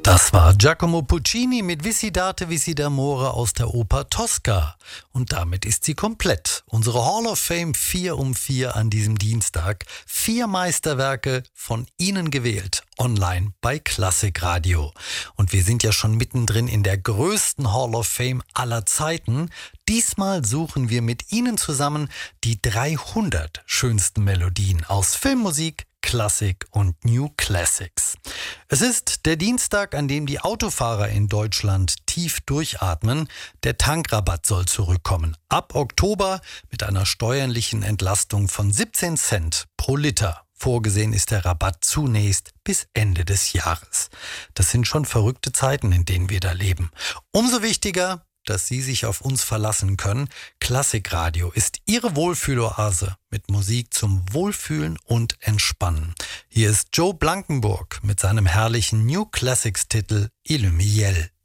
Das war Giacomo Puccini mit Visitate Visi d'Amore aus der Oper Tosca. Und damit ist sie komplett. Unsere Hall of Fame 4 um 4 an diesem Dienstag. 4 Meisterwerke von Ihnen gewählt. Online bei Klassikradio. Und wir sind ja schon mittendrin in der größten Hall of Fame aller Zeiten. Diesmal suchen wir mit Ihnen zusammen die 300 schönsten Melodien aus Filmmusik, Klassik und New Classics. Es ist der Dienstag, an dem die Autofahrer in Deutschland tief durchatmen. Der Tankrabatt soll zurückkommen. Ab Oktober mit einer steuerlichen Entlastung von 17 Cent pro Liter. Vorgesehen ist der Rabatt zunächst bis Ende des Jahres. Das sind schon verrückte Zeiten, in denen wir da leben. Umso wichtiger, dass Sie sich auf uns verlassen können. Klassikradio ist Ihre Wohlfühloase mit Musik zum Wohlfühlen und Entspannen. Hier ist Joe Blankenburg mit seinem herrlichen New Classics Titel Il Miel.